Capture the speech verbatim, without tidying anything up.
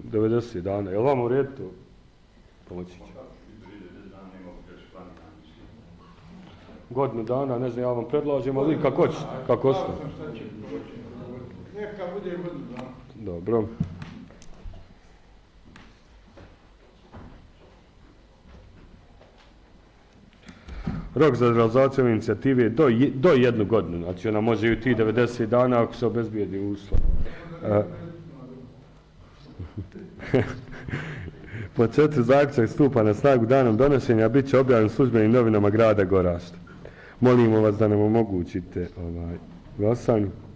devedeset dana. Je li vam u redu to? Pomoći ću. Godinu dana, ne znam, ja vam predlažem, ali kako hoćete, kako ostane. Neka bude godinu dana. Dobro. Rok za realizaciju ove inicijative je do, do jednu godinu, znači ona može i u tih devedeset dana ako se obezbijedi uslov. Uh, po četiri zaključak stupa na snagu danom donošenja, bit će objavljen službenim novinama grada Gorašta. Molimo vas da nam omogućite ovaj, glasanje.